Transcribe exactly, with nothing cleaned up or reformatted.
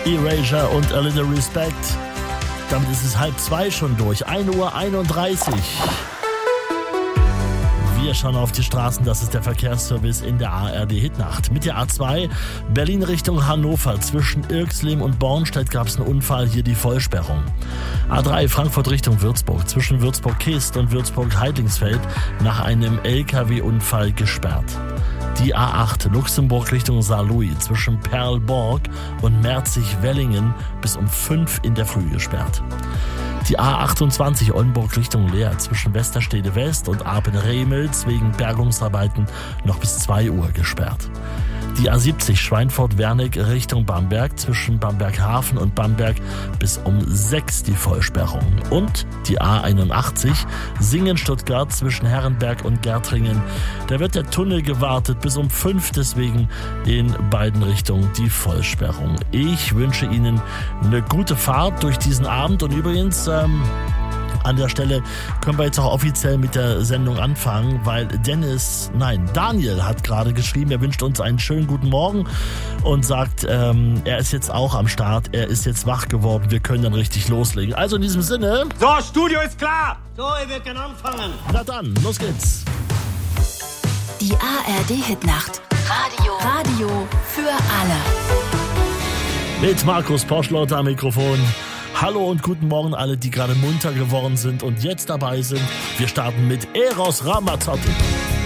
Erasure und A Little Respect. Damit ist es halb zwei schon durch. ein Uhr einunddreißig. Wir schauen auf die Straßen, das ist der Verkehrsservice in der A R D-Hitnacht. Mit der A zwei Berlin Richtung Hannover. Zwischen Irxleben und Bornstedt gab es einen Unfall, hier die Vollsperrung. A drei Frankfurt Richtung Würzburg. Zwischen Würzburg-Kist und Würzburg-Heidlingsfeld nach einem L K W-Unfall gesperrt. Die A acht Luxemburg Richtung Saarlouis zwischen Perlborg und Merzig-Wellingen bis um fünf in der Früh gesperrt. Die A achtundzwanzig Oldenburg Richtung Leer zwischen Westerstede West und Apen-Remels wegen Bergungsarbeiten noch bis zwei Uhr gesperrt. Die A siebzig Schweinfurt-Wernig Richtung Bamberg zwischen Bamberg-Hafen und Bamberg bis um sechs die Vollsperrung. Und die A einundachtzig Singen-Stuttgart zwischen Herrenberg und Gärtringen. Da wird der Tunnel gewartet bis um fünf, deswegen in beiden Richtungen die Vollsperrung. Ich wünsche Ihnen eine gute Fahrt durch diesen Abend und übrigens ähm, an der Stelle können wir jetzt auch offiziell mit der Sendung anfangen, weil Dennis, nein, Daniel hat gerade geschrieben, er wünscht uns einen schönen guten Morgen und sagt, ähm, er ist jetzt auch am Start, er ist jetzt wach geworden, wir können dann richtig loslegen. Also in diesem Sinne... So, Studio ist klar! So, wir können anfangen. Na dann, los geht's. Die A R D-Hitnacht. Radio. Radio für alle. Mit Markus Poschlotter am Mikrofon. Hallo und guten Morgen alle, die gerade munter geworden sind und jetzt dabei sind. Wir starten mit Eros Ramazzotti.